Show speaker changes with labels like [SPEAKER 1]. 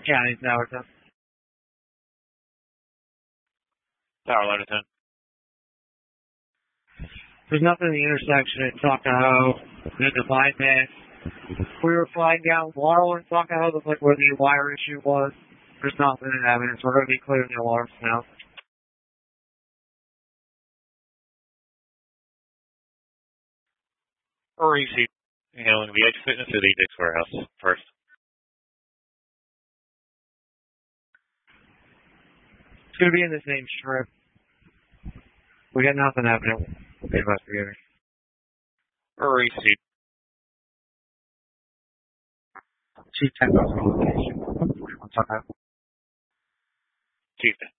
[SPEAKER 1] County's Alberton.
[SPEAKER 2] Tower Alberton.
[SPEAKER 1] There's nothing in the intersection at Tuckahoe. There's a bypass. We were flying down Laurel and Tuckahoe. Looks like where the wire issue was. There's nothing in evidence. We're going to be clearing the alarms now.
[SPEAKER 2] Reese, handling the Edge Fitness or the Dick's Warehouse first?
[SPEAKER 1] It's going to be in the same strip. We got nothing happening. We'll be investigating.
[SPEAKER 2] Reese.
[SPEAKER 1] Chief 10,000 location. 41 Tuckahoe.
[SPEAKER 2] Chief 10.